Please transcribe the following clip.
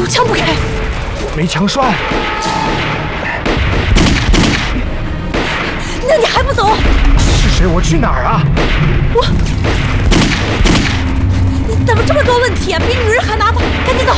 枪不给， 没枪栓。 那你还不走？ 是谁？我去哪儿啊？ 你怎么这么多问题啊？比女人还麻烦，赶紧走！